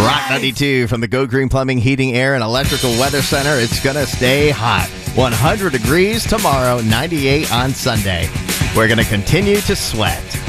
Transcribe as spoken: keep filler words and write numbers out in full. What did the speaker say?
Rock ninety-two from the Go Green Plumbing, Heating, Air, and Electrical Weather Center. It's going to stay hot. one hundred degrees tomorrow, ninety-eight on Sunday. We're going to continue to sweat.